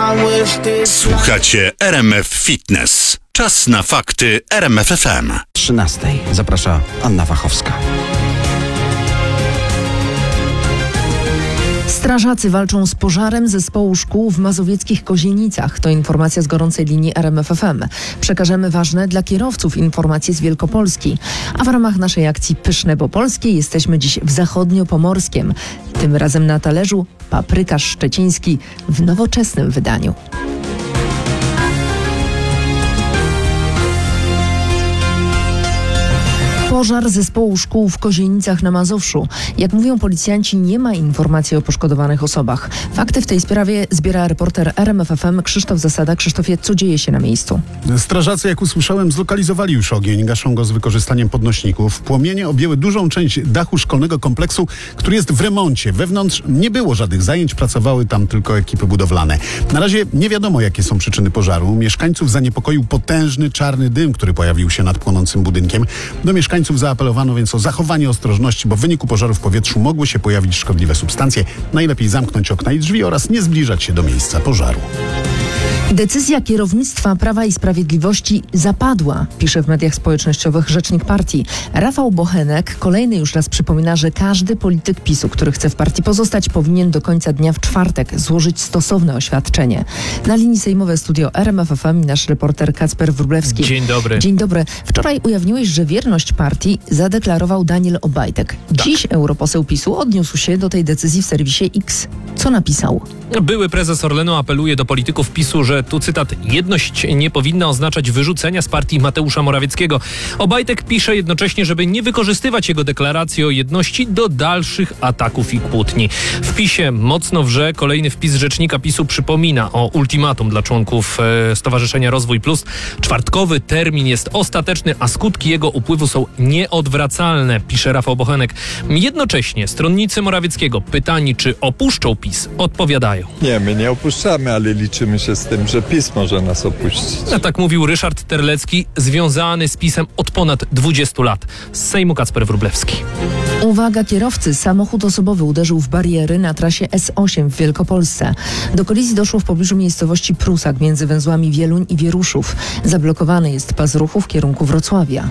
Słuchacie RMF Fitness. Czas na fakty RMF FM. 13. Zaprasza Anna Wachowska. Strażacy walczą z pożarem zespołu szkół w mazowieckich Kozienicach. To informacja z gorącej linii RMF FM. Przekażemy ważne dla kierowców informacje z Wielkopolski. A w ramach naszej akcji Pyszne bo Polskie jesteśmy dziś w Zachodniopomorskiem. Tym razem na talerzu paprykarz szczeciński w nowoczesnym wydaniu. Pożar zespołu szkół w Kozienicach na Mazowszu. Jak mówią policjanci, nie ma informacji o poszkodowanych osobach. Fakty w tej sprawie zbiera reporter RMF FM Krzysztof Zasada. Krzysztofie, co dzieje się na miejscu? Strażacy, jak usłyszałem, zlokalizowali już ogień. Gaszą go z wykorzystaniem podnośników. Płomienie objęły dużą część dachu szkolnego kompleksu, który jest w remoncie. Wewnątrz nie było żadnych zajęć, pracowały tam tylko ekipy budowlane. Na razie nie wiadomo, jakie są przyczyny pożaru. Mieszkańców zaniepokoił potężny czarny dym, który pojawił się nad płonącym budynkiem. Do mieszkańców zaapelowano więc o zachowanie ostrożności, bo w wyniku pożaru w powietrzu mogły się pojawić szkodliwe substancje. Najlepiej zamknąć okna i drzwi oraz nie zbliżać się do miejsca pożaru. Decyzja kierownictwa Prawa i Sprawiedliwości zapadła, pisze w mediach społecznościowych rzecznik partii. Rafał Bochenek kolejny już raz przypomina, że każdy polityk PiS-u, który chce w partii pozostać, powinien do końca dnia w czwartek złożyć stosowne oświadczenie. Na linii sejmowe studio RMF FM nasz reporter Kacper Wróblewski. Dzień dobry. Dzień dobry. Wczoraj ujawniłeś, że wierność partii zadeklarował Daniel Obajtek. Dziś europoseł PiS-u odniósł się do tej decyzji w serwisie X. Co napisał? Były prezes Orlenu apeluje do polityków PiS-u, że tu cytat, jedność nie powinna oznaczać wyrzucenia z partii Mateusza Morawieckiego. Obajtek pisze jednocześnie, żeby nie wykorzystywać jego deklaracji o jedności do dalszych ataków i kłótni. W PiS-ie mocno wrze. Kolejny wpis rzecznika PiS-u przypomina o ultimatum dla członków Stowarzyszenia Rozwój Plus. Czwartkowy termin jest ostateczny, a skutki jego upływu są nieodwracalne, pisze Rafał Bochenek. Jednocześnie stronnicy Morawieckiego pytani, czy opuszczą PiS, odpowiadają. Nie, my nie opuszczamy, ale liczymy się z tym, że PiS może nas opuścić. A tak mówił Ryszard Terlecki, związany z PiS-em od ponad 20 lat. Z Sejmu Kacper Wróblewski. Uwaga kierowcy, samochód osobowy uderzył w bariery na trasie S8 w Wielkopolsce. Do kolizji doszło w pobliżu miejscowości Prusak między węzłami Wieluń i Wieruszów. Zablokowany jest pas ruchu w kierunku Wrocławia.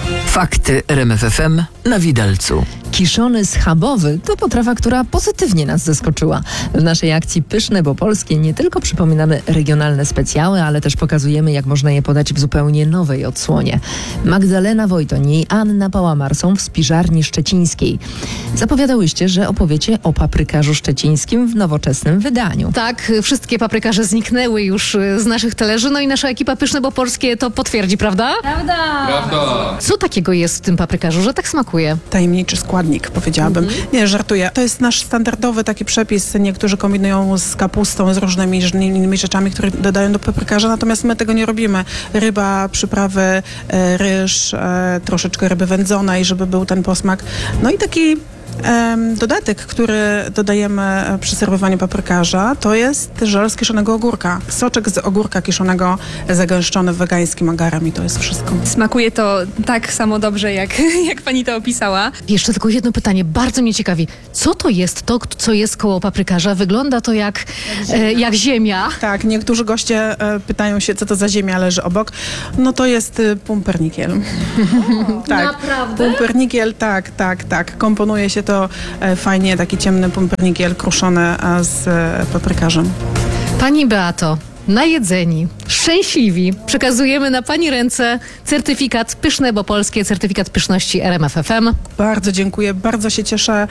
Fakty RMF FM na widelcu. Kiszony schabowy to potrawa, która pozytywnie nas zaskoczyła. W naszej akcji Pyszne bo Polskie nie tylko przypominamy regionalne specjały, ale też pokazujemy, jak można je podać w zupełnie nowej odsłonie. Magdalena Wojtoń i Anna Pałamar są w spiżarni szczecińskiej. Zapowiadałyście, że opowiecie o paprykarzu szczecińskim w nowoczesnym wydaniu. Tak, wszystkie paprykarze zniknęły już z naszych talerzy, no i nasza ekipa Pyszne bo Polskie to potwierdzi, prawda? Prawda. Co takiego jest w tym paprykarzu, że tak smakuje? Tajemniczy składnik, powiedziałabym. Nie, żartuję. To jest nasz standardowy taki przepis. Niektórzy kombinują z kapustą, z różnymi innymi rzeczami, które dodają do paprykarza, natomiast my tego nie robimy. Ryba, przyprawy, ryż, troszeczkę ryby wędzonej, żeby był ten posmak. No i taki dodatek, który dodajemy przy serwowaniu paprykarza, to jest żel z kiszonego ogórka. Soczek z ogórka kiszonego zagęszczony wegańskim agarem i to jest wszystko. Smakuje to tak samo dobrze, jak pani to opisała. Jeszcze tylko jedno pytanie, bardzo mnie ciekawi. Co to jest to, co jest koło paprykarza? Wygląda to jak ziemia. Tak, niektórzy goście pytają się, co to za ziemia leży obok. No to jest pumpernikiel. Tak, naprawdę? Pumpernikiel, tak. Komponuje się to fajnie, taki ciemny pumpernikiel kruszony z paprykarzem. Pani Beato, najedzeni, szczęśliwi, przekazujemy na pani ręce certyfikat Pyszne bo Polskie, certyfikat pyszności RMF FM. Bardzo dziękuję, bardzo się cieszę.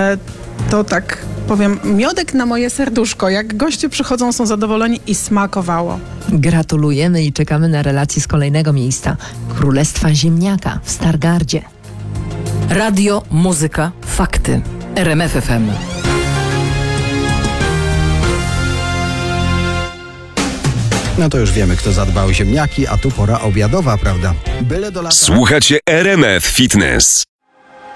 To tak powiem, miodek na moje serduszko. Jak goście przychodzą, są zadowoleni i smakowało. Gratulujemy i czekamy na relacje z kolejnego miejsca. Królestwa Ziemniaka w Stargardzie. Radio, muzyka, fakty. RMF FM. No to już wiemy, kto zadbał o ziemniaki, a tu pora obiadowa, prawda? Byle do lata. Słuchacie RMF Fitness.